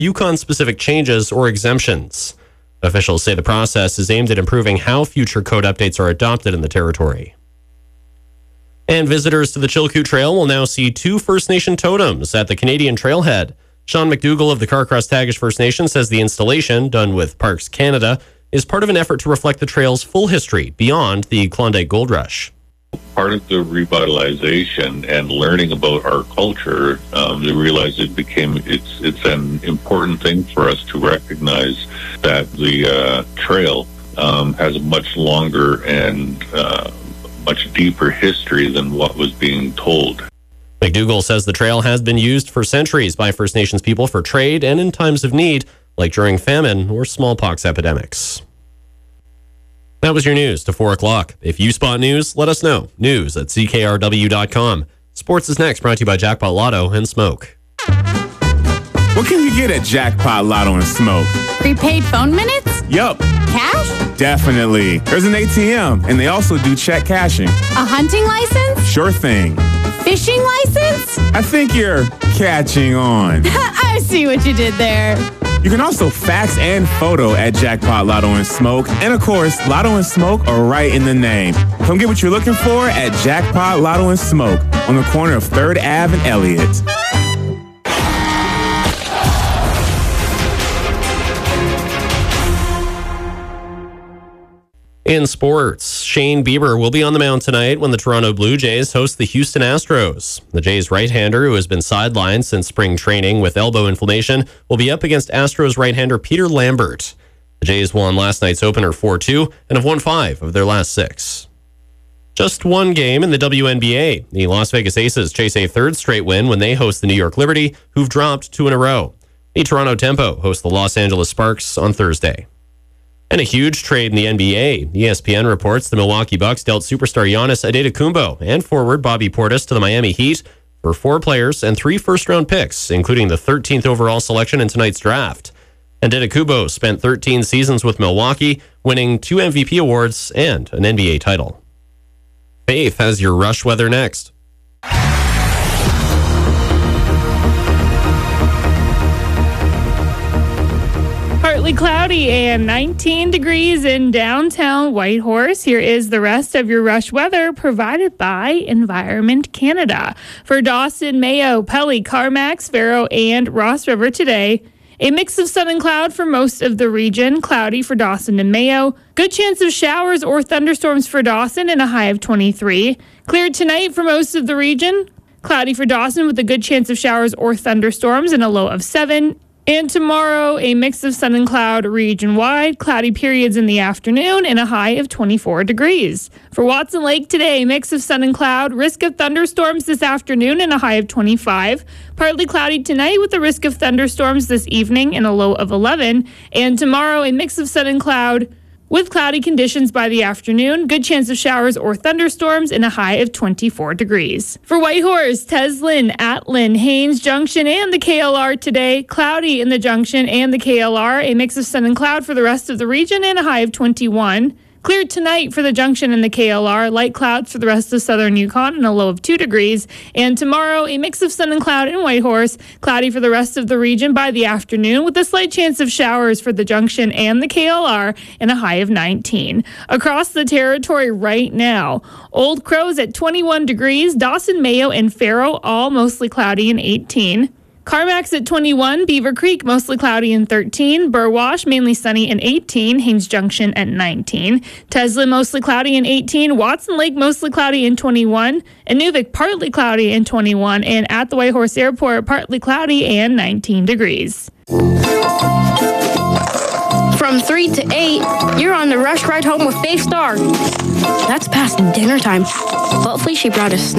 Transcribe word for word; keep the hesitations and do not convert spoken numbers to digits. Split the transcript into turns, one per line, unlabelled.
Yukon-specific changes or exemptions. Officials say the process is aimed at improving how future code updates are adopted in the territory. And visitors to the Chilkoot Trail will now see two First Nation totems at the Canadian Trailhead. Sean McDougall of the Carcross-Tagish First Nation says the installation, done with Parks Canada, is part of an effort to reflect the trail's full history beyond the Klondike Gold Rush.
Part of the revitalization and learning about our culture, um, they realized it became it's it's an important thing for us to recognize that the uh, trail um, has a much longer and uh, much deeper history than what was being told.
McDougall says the trail has been used for centuries by First Nations people for trade and in times of need, like during famine or smallpox epidemics. That was your news to four o'clock. If you spot news, let us know. News at c k r w dot com. Sports is next, brought to you by Jackpot Lotto and Smoke.
What can you get at Jackpot Lotto and Smoke?
Prepaid phone minutes?
Yup.
Cash?
Definitely. There's an A T M, and they also do check cashing.
A hunting license?
Sure thing.
Fishing license?
I think you're catching on.
I see what you did there.
You can also fax and photo at Jackpot Lotto and Smoke. And of course, Lotto and Smoke are right in the name. Come get what you're looking for at Jackpot Lotto and Smoke on the corner of third Avenue and Elliott.
In sports, Shane Bieber will be on the mound tonight when the Toronto Blue Jays host the Houston Astros. The Jays right-hander, who has been sidelined since spring training with elbow inflammation, will be up against Astros right-hander Peter Lambert. The Jays won last night's opener four two and have won five of their last six. Just one game in the W N B A. The Las Vegas Aces chase a third straight win when they host the New York Liberty, who've dropped two in a row. The Toronto Tempo host the Los Angeles Sparks on Thursday. And a huge trade in the N B A. E S P N reports the Milwaukee Bucks dealt superstar Giannis Antetokounmpo and forward Bobby Portis to the Miami Heat for four players and three first-round picks, including the thirteenth overall selection in tonight's draft. Antetokounmpo spent thirteen seasons with Milwaukee, winning two M V P awards and an N B A title. Faith has your Rush weather next.
Partly cloudy and nineteen degrees in downtown Whitehorse. Here is the rest of your Rush weather provided by Environment Canada. For Dawson, Mayo, Pelly, Carmax, Faro, and Ross River today, a mix of sun and cloud for most of the region. Cloudy for Dawson and Mayo. Good chance of showers or thunderstorms for Dawson and a high of twenty-three. Cleared tonight for most of the region. Cloudy for Dawson with a good chance of showers or thunderstorms and a low of seven. And tomorrow, a mix of sun and cloud region-wide, cloudy periods in the afternoon, and a high of twenty-four degrees. For Watson Lake today, a mix of sun and cloud, risk of thunderstorms this afternoon, and a high of twenty-five. Partly cloudy tonight with a risk of thunderstorms this evening, and a low of eleven. And tomorrow, a mix of sun and cloud, with cloudy conditions by the afternoon, good chance of showers or thunderstorms, and a high of twenty-four degrees. For Whitehorse, Teslin, Atlin, Haynes Junction, and the K L R today, cloudy in the Junction and the K L R, a mix of sun and cloud for the rest of the region, and a high of twenty-one. Cleared tonight for the Junction and the K L R, light clouds for the rest of southern Yukon, and a low of two degrees. And tomorrow, a mix of sun and cloud in Whitehorse, cloudy for the rest of the region by the afternoon, with a slight chance of showers for the Junction and the K L R, and a high of nineteen. Across the territory right now, Old Crow's at twenty-one degrees, Dawson, Mayo, and Faro all mostly cloudy and eighteen. Carmax at twenty-one, Beaver Creek mostly cloudy and thirteen, Burwash mainly sunny and eighteen, Haynes Junction at nineteen, Tesla mostly cloudy and eighteen, Watson Lake mostly cloudy and twenty-one, Inuvik partly cloudy and twenty-one, and at the Whitehorse Airport partly cloudy and nineteen degrees.
From three to eight, you're on the Rush Ride Home with Faith Star. That's past dinner time. Hopefully she brought a snack.